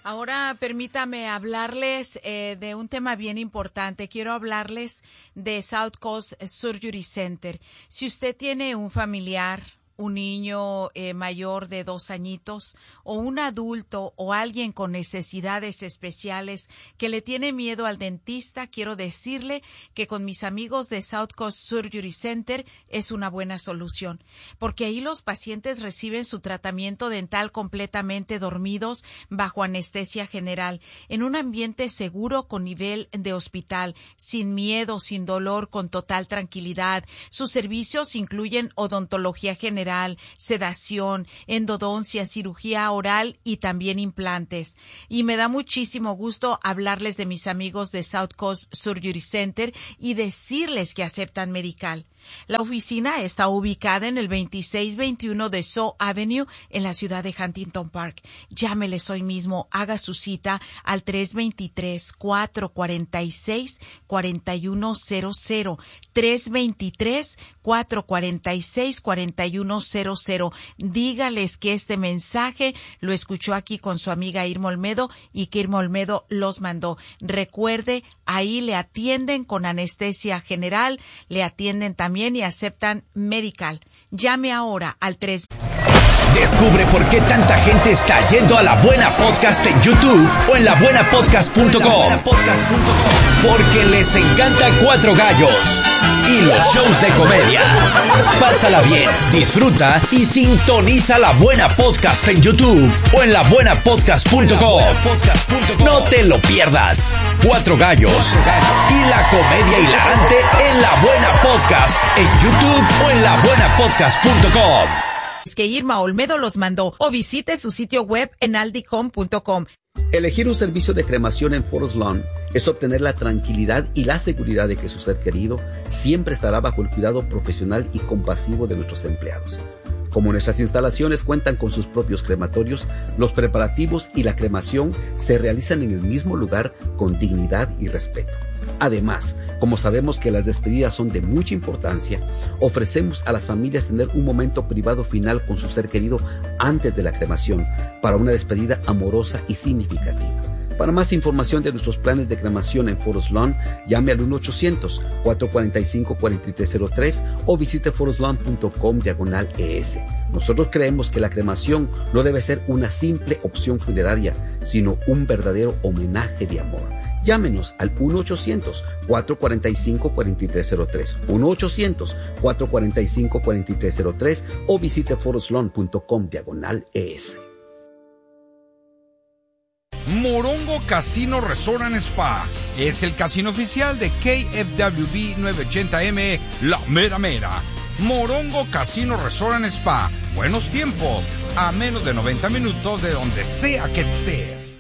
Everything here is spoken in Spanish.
Ahora permítame hablarles de un tema bien importante. Quiero hablarles de South Coast Surgery Center. Si usted tiene un familiar, un niño mayor de 2 añitos o un adulto o alguien con necesidades especiales que le tiene miedo al dentista, quiero decirle que con mis amigos de South Coast Surgery Center es una buena solución, porque ahí los pacientes reciben su tratamiento dental completamente dormidos bajo anestesia general, en un ambiente seguro con nivel de hospital, sin miedo, sin dolor, con total tranquilidad. Sus servicios incluyen odontología general, sedación, endodoncia, cirugía oral y también implantes. Y me da muchísimo gusto hablarles de mis amigos de South Coast Surgery Center y decirles que aceptan Medical. La oficina está ubicada en el 2621 de Shaw Avenue en la ciudad de Huntington Park. Llámeles hoy mismo, haga su cita al 323-446-4100. 323-446-4100. Dígales que este mensaje lo escuchó aquí con su amiga Irma Olmedo y que Irma Olmedo los mandó. Recuerde, ahí le atienden con anestesia general, le atienden también y aceptan Medical. Llame ahora al 3. Descubre por qué tanta gente está yendo a La Buena Podcast en YouTube o en labuenapodcast.com. Porque les encanta Cuatro Gallos y los shows de comedia. Pásala bien, disfruta y sintoniza La Buena Podcast en YouTube o en labuenapodcast.com. No te lo pierdas. Cuatro Gallos y la comedia hilarante en La Buena Podcast en YouTube o en labuenapodcast.com. Es que Irma Olmedo los mandó, o visite su sitio web en aldicom.com. Elegir un servicio de cremación en Forest Lawn es obtener la tranquilidad y la seguridad de que su ser querido siempre estará bajo el cuidado profesional y compasivo de nuestros empleados. Como nuestras instalaciones cuentan con sus propios crematorios, los preparativos y la cremación se realizan en el mismo lugar con dignidad y respeto. Además, como sabemos que las despedidas son de mucha importancia, ofrecemos a las familias tener un momento privado final con su ser querido antes de la cremación para una despedida amorosa y significativa. Para más información de nuestros planes de cremación en Forest Lawn, llame al 1-800-445-4303 o visite forestlawn.com/ES. Nosotros creemos que la cremación no debe ser una simple opción funeraria, sino un verdadero homenaje de amor. Llámenos al 1-800-445-4303, 1-800-445-4303 o visite forestlawn.com/ES. Morongo Casino Resort and Spa es el casino oficial de KFWB 980M, La Mera Mera. Morongo Casino Resort and Spa. Buenos tiempos, a menos de 90 minutos de donde sea que estés.